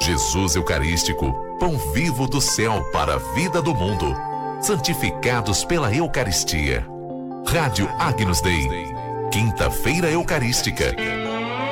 Jesus Eucarístico, pão vivo do céu para a vida do mundo. Santificados pela Eucaristia. Rádio Agnus Dei. Quinta-feira Eucarística.